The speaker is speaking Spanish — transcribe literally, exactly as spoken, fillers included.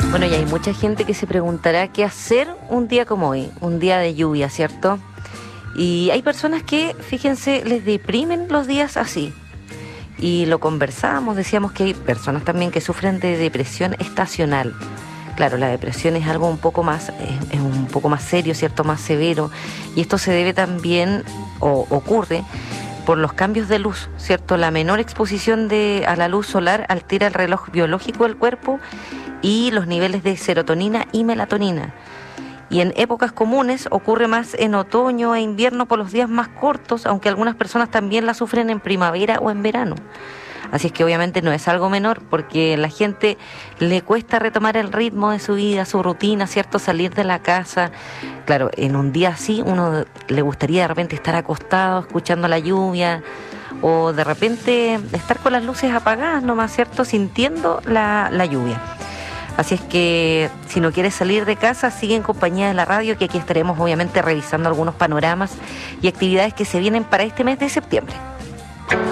Bueno, y hay mucha gente que se preguntará qué hacer un día como hoy, un día de lluvia, ¿cierto? Y hay personas que, fíjense, les deprimen los días así. Y lo conversamos, decíamos que hay personas también que sufren de depresión estacional. Claro, la depresión es algo un poco más, es, es un poco más serio, ¿cierto? Más severo. Y esto se debe también, o ocurre, por los cambios de luz, ¿cierto? La menor exposición de, a la luz solar altera el reloj biológico del cuerpo y los niveles de serotonina y melatonina. Y en épocas comunes ocurre más en otoño e invierno por los días más cortos, aunque algunas personas también la sufren en primavera o en verano. Así es que obviamente no es algo menor, porque a la gente le cuesta retomar el ritmo de su vida, su rutina, ¿cierto? Salir de la casa. Claro, en un día así uno le gustaría de repente estar acostado, escuchando la lluvia, o de repente estar con las luces apagadas nomás, ¿cierto? Sintiendo la, la lluvia. Así es que si no quieres salir de casa, sigue en compañía de la radio, que aquí estaremos obviamente revisando algunos panoramas y actividades que se vienen para este mes de septiembre.